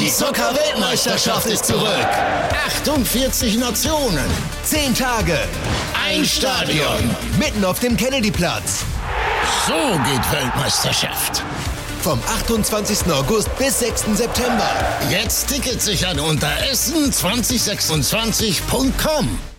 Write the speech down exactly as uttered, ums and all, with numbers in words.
Die Zucker-Weltmeisterschaft ist zurück. achtundvierzig Nationen. Zehn Tage. Ein Stadion. Mitten auf dem Kennedyplatz. So geht Weltmeisterschaft. Vom achtundzwanzigsten August bis sechsten September. Jetzt Tickets sichern unter essen zwanzig sechsundzwanzig punkt com.